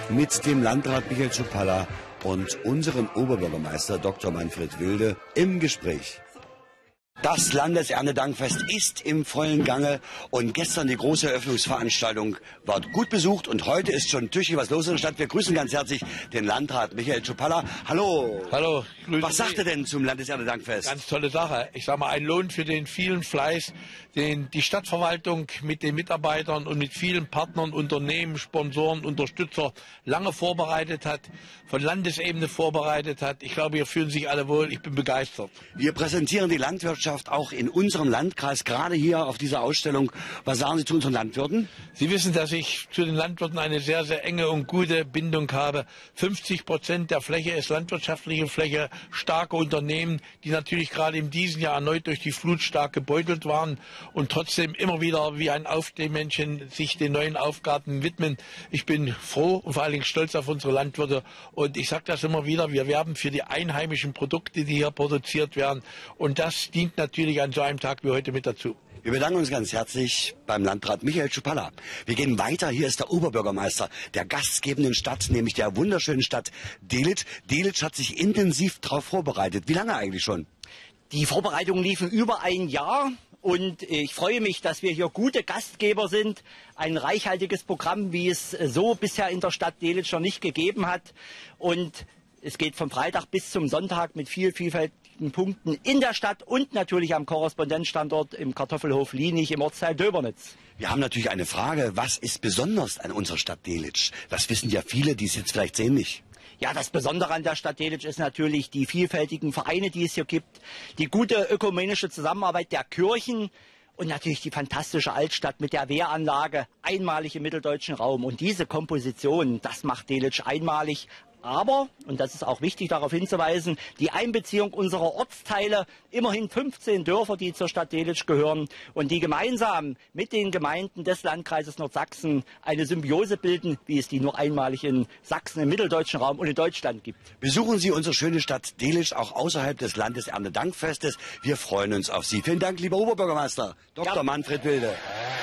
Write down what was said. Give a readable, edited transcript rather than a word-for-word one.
mit dem Landrat Michael Tschupalla und unserem Oberbürgermeister Dr. Manfred Wilde im Gespräch. Das Landeserntedankfest ist im vollen Gange und gestern die große Eröffnungsveranstaltung war gut besucht und heute ist schon tüchtig was los in der Stadt. Wir grüßen ganz herzlich den Landrat Michael Tschupalla. Hallo. Hallo. Was sagt er denn zum Landeserntedankfest? Ganz tolle Sache. Ich sage mal, ein Lohn für den vielen Fleiß, den die Stadtverwaltung mit den Mitarbeitern und mit vielen Partnern, Unternehmen, Sponsoren, Unterstützer lange vorbereitet hat, von Landesebene vorbereitet hat. Ich glaube, hier fühlen sich alle wohl. Ich bin begeistert. Wir präsentieren die Landwirtschaft auch in unserem Landkreis, gerade hier auf dieser Ausstellung. Was sagen Sie zu unseren Landwirten? Sie wissen, dass ich zu den Landwirten eine sehr, sehr enge und gute Bindung habe. 50% der Fläche ist landwirtschaftliche Fläche, starke Unternehmen, die natürlich gerade in diesem Jahr erneut durch die Flut stark gebeutelt waren und trotzdem immer wieder wie ein Aufstehmännchen sich den neuen Aufgaben widmen. Ich bin froh und vor allen Dingen stolz auf unsere Landwirte und ich sage das immer wieder, wir werben für die einheimischen Produkte, die hier produziert werden und das dient natürlich an so einem Tag wie heute mit dazu. Wir bedanken uns ganz herzlich beim Landrat Michael Tschupalla. Wir gehen weiter. Hier ist der Oberbürgermeister der gastgebenden Stadt, nämlich der wunderschönen Stadt Delitzsch. Delitzsch hat sich intensiv darauf vorbereitet. Wie lange eigentlich schon? Die Vorbereitungen liefen über ein Jahr. Und ich freue mich, dass wir hier gute Gastgeber sind. Ein reichhaltiges Programm, wie es so bisher in der Stadt Delitzsch noch nicht gegeben hat. Und es geht vom Freitag bis zum Sonntag mit vielfältigen Punkten in der Stadt und natürlich am Korrespondenzstandort im Kartoffelhof Lienich im Ortsteil Döbernitz. Wir haben natürlich eine Frage. Was ist besonders an unserer Stadt Delitzsch? Das wissen ja viele, die es jetzt vielleicht sehen nicht. Ja, das Besondere an der Stadt Delitzsch ist natürlich die vielfältigen Vereine, die es hier gibt, die gute ökumenische Zusammenarbeit der Kirchen und natürlich die fantastische Altstadt mit der Wehranlage, einmalig im mitteldeutschen Raum. Und diese Komposition, das macht Delitzsch einmalig. Aber, und das ist auch wichtig darauf hinzuweisen, die Einbeziehung unserer Ortsteile, immerhin 15 Dörfer, die zur Stadt Delitzsch gehören und die gemeinsam mit den Gemeinden des Landkreises Nordsachsen eine Symbiose bilden, wie es die nur einmalig in Sachsen, im mitteldeutschen Raum und in Deutschland gibt. Besuchen Sie unsere schöne Stadt Delitzsch auch außerhalb des Landeserntedankfestes. Wir freuen uns auf Sie. Vielen Dank, lieber Oberbürgermeister Dr. Manfred Wilde.